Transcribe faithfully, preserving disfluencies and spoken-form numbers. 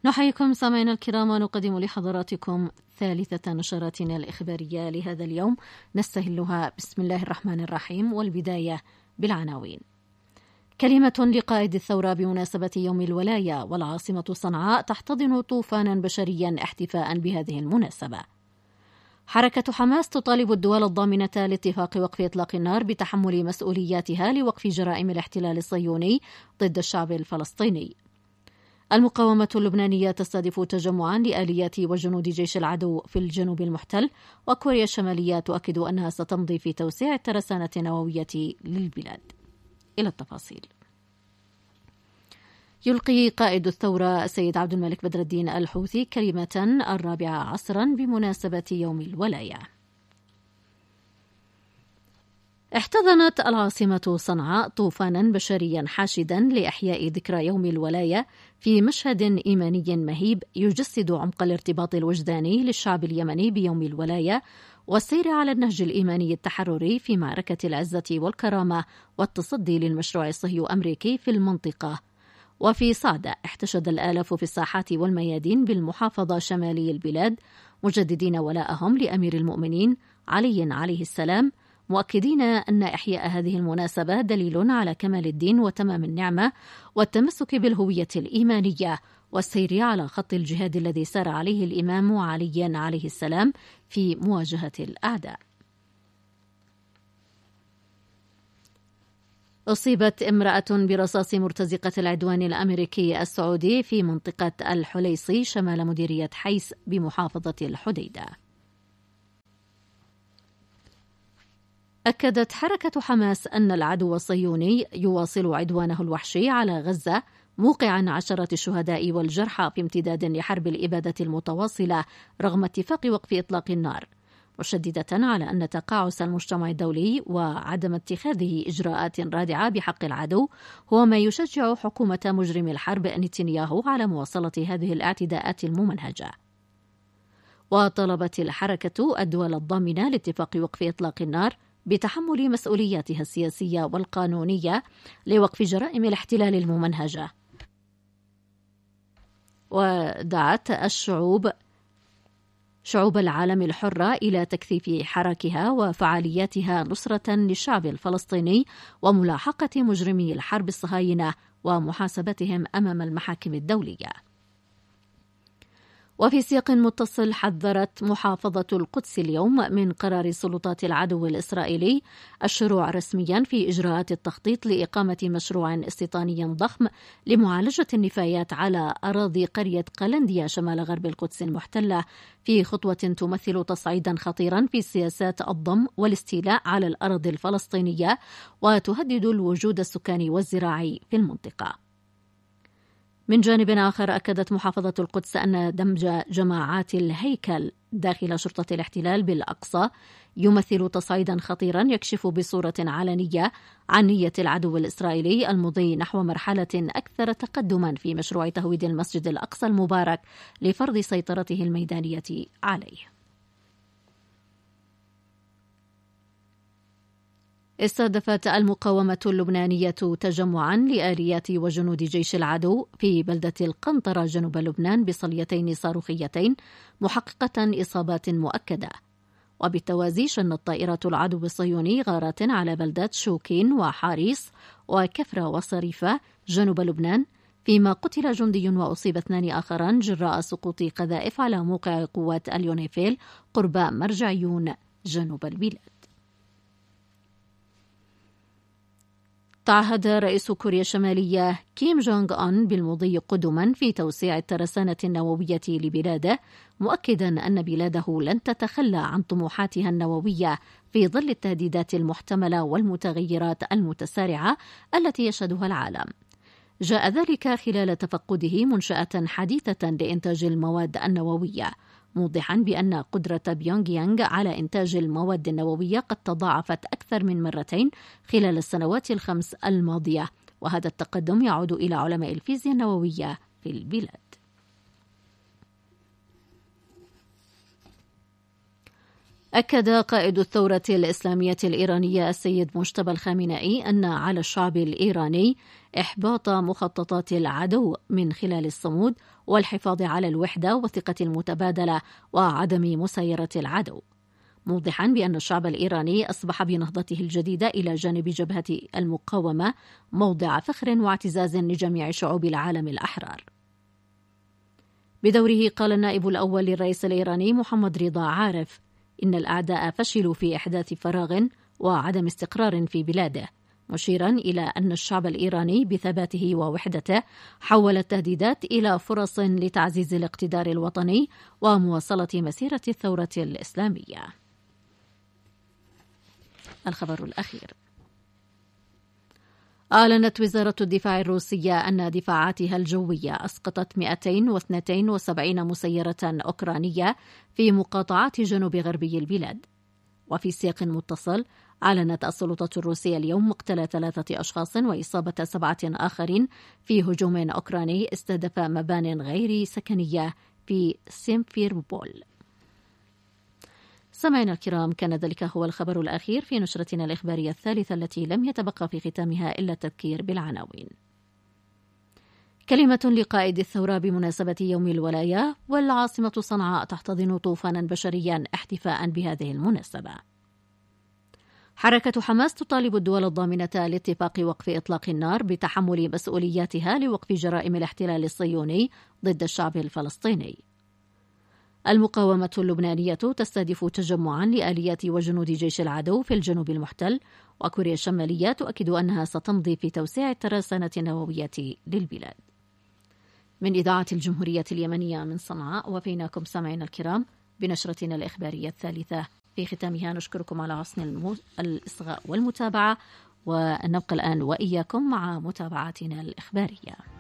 نحييكم سامعينا الكرام ونقدم لحضراتكم ثالثة نشراتنا الإخبارية لهذا اليوم نستهلها بسم الله الرحمن الرحيم، والبداية بالعناوين. كلمة لقائد الثورة بمناسبة يوم الولاية، والعاصمة صنعاء تحتضن طوفانا بشريا احتفاء بهذه المناسبة. حركة حماس تطالب الدول الضامنة لاتفاق وقف إطلاق النار بتحمل مسؤولياتها لوقف جرائم الاحتلال الصهيوني ضد الشعب الفلسطيني. المقاومة اللبنانية تستهدف تجمعا لآليات وجنود جيش العدو في الجنوب المحتل، وكوريا الشمالية تؤكد أنها ستمضي في توسيع الترسانة النووية للبلاد. إلى التفاصيل. يلقي قائد الثورة السيد عبد الملك بدر الدين الحوثي كلمة الرابعة عصرا بمناسبة يوم الولاية. احتضنت العاصمة صنعاء طوفانا بشريا حاشدا لإحياء ذكرى يوم الولاية في مشهد إيماني مهيب يجسد عمق الارتباط الوجداني للشعب اليمني بيوم الولاية والسير على النهج الإيماني التحرري في معركة العزة والكرامة والتصدي للمشروع الصهيو أمريكي في المنطقة. وفي صعدة احتشد الآلاف في الساحات والميادين بالمحافظة شمالي البلاد مجددين ولاءهم لأمير المؤمنين علي عليه السلام، مؤكدين أن إحياء هذه المناسبة دليل على كمال الدين وتمام النعمة والتمسك بالهوية الإيمانية والسير على خط الجهاد الذي سار عليه الإمام علي عليه السلام في مواجهة الأعداء. أصيبت امرأة برصاص مرتزقة العدوان الأمريكي السعودي في منطقة الحليصي شمال مديرية حيس بمحافظة الحديدة. أكدت حركة حماس أن العدو الصهيوني يواصل عدوانه الوحشي على غزة، موقعا عشرات الشهداء والجرحى في امتداد لحرب الإبادة المتواصلة رغم اتفاق وقف إطلاق النار، مشددة على أن تقاعس المجتمع الدولي وعدم اتخاذه إجراءات رادعة بحق العدو هو ما يشجع حكومة مجرم الحرب نتنياهو على مواصلة هذه الاعتداءات الممنهجة. وطلبت الحركة الدول الضامنة لاتفاق وقف إطلاق النار بتحمل مسؤولياتها السياسية والقانونية لوقف جرائم الاحتلال الممنهجة، ودعت الشعوب شعوب العالم الحرة إلى تكثيف حراكها وفعالياتها نصرة للشعب الفلسطيني وملاحقة مجرمي الحرب الصهاينة ومحاسبتهم أمام المحاكم الدولية. وفي سياق متصل، حذرت محافظة القدس اليوم من قرار سلطات العدو الإسرائيلي الشروع رسميا في إجراءات التخطيط لإقامة مشروع استيطاني ضخم لمعالجة النفايات على أراضي قرية قلنديا شمال غرب القدس المحتلة، في خطوة تمثل تصعيدا خطيرا في سياسات الضم والاستيلاء على الأراضي الفلسطينية وتهدد الوجود السكاني والزراعي في المنطقة. من جانب آخر، أكدت محافظة القدس أن دمج جماعات الهيكل داخل شرطة الاحتلال بالأقصى يمثل تصعيدا خطيرا يكشف بصورة علنية عن نية العدو الإسرائيلي المضي نحو مرحلة أكثر تقدما في مشروع تهويد المسجد الأقصى المبارك لفرض سيطرته الميدانية عليه. استهدفت المقاومة اللبنانية تجمعا لآليات وجنود جيش العدو في بلدة القنطرة جنوب لبنان بصليتين صاروخيتين محققة إصابات مؤكدة. وبالتوازي شنت طائرات العدو الصهيوني غارات على بلدات شوكين وحاريص وكفرة وصريفة جنوب لبنان، فيما قتل جندي وأصيب اثنان آخران جراء سقوط قذائف على موقع قوات اليونيفيل قرب مرجعيون جنوب البلاد. تعهد رئيس كوريا الشمالية كيم جونغ أون بالمضي قدما في توسيع الترسانة النووية لبلاده، مؤكدا أن بلاده لن تتخلى عن طموحاتها النووية في ظل التهديدات المحتملة والمتغيرات المتسارعة التي يشهدها العالم. جاء ذلك خلال تفقده منشأة حديثة لإنتاج المواد النووية، موضحا بأن قدرة بيونغ يانغ على إنتاج المواد النووية قد تضاعفت أكثر من مرتين خلال السنوات الخمس الماضية، وهذا التقدم يعود إلى علماء الفيزياء النووية في البلاد. أكد قائد الثورة الإسلامية الإيرانية السيد مجتبى الخامنئي أن على الشعب الإيراني إحباط مخططات العدو من خلال الصمود والحفاظ على الوحدة والثقة المتبادلة وعدم مسايرة العدو، موضحا بأن الشعب الإيراني أصبح بنهضته الجديدة إلى جانب جبهة المقاومة موضع فخر واعتزاز لجميع شعوب العالم الأحرار. بدوره قال النائب الأول للرئيس الإيراني محمد رضا عارف إن الأعداء فشلوا في إحداث فراغ وعدم استقرار في بلاده، مشيرا إلى أن الشعب الإيراني بثباته ووحدته حول التهديدات إلى فرص لتعزيز الاقتدار الوطني ومواصلة مسيرة الثورة الإسلامية. الخبر الأخير: أعلنت وزارة الدفاع الروسية أن دفاعاتها الجوية أسقطت مئتين واثنين وسبعين مسيرة أوكرانية في مقاطعات جنوب غربي البلاد. وفي سياق متصل، أعلنت السلطات الروسية اليوم مقتل ثلاثة أشخاص وإصابة سبعة آخرين في هجوم أوكراني استهدف مبان غير سكنية في سيمفيروبول. سمعنا الكرام، كان ذلك هو الخبر الأخير في نشرتنا الإخبارية الثالثة التي لم يتبقى في ختامها إلا التذكير بالعناوين. كلمة لقائد الثورة بمناسبة يوم الولاية، والعاصمة صنعاء تحتضن طوفانا بشريا احتفاء بهذه المناسبة. حركة حماس تطالب الدول الضامنة لاتفاق وقف إطلاق النار بتحمل مسؤولياتها لوقف جرائم الاحتلال الصهيوني ضد الشعب الفلسطيني. المقاومة اللبنانية تستهدف تجمعا لآليات وجنود جيش العدو في الجنوب المحتل، وكوريا الشمالية تؤكد أنها ستمضي في توسيع الترسانة النووية للبلاد. من إذاعة الجمهورية اليمنية من صنعاء، وفيناكم سامعينا الكرام بنشرتنا الإخبارية الثالثة. في ختامها نشكركم على حسن الإصغاء والمتابعة، ونبقى الآن وإياكم مع متابعتنا الإخبارية.